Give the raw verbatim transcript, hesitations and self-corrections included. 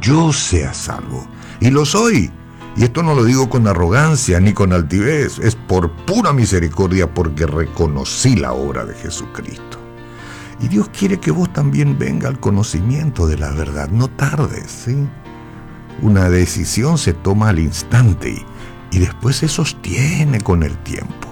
yo sea salvo. Y lo soy. Y esto no lo digo con arrogancia ni con altivez, es por pura misericordia, porque reconocí la obra de Jesucristo. Y Dios quiere que vos también venga al conocimiento de la verdad. No tardes, ¿sí? Una decisión se toma al instante y, y después se sostiene con el tiempo.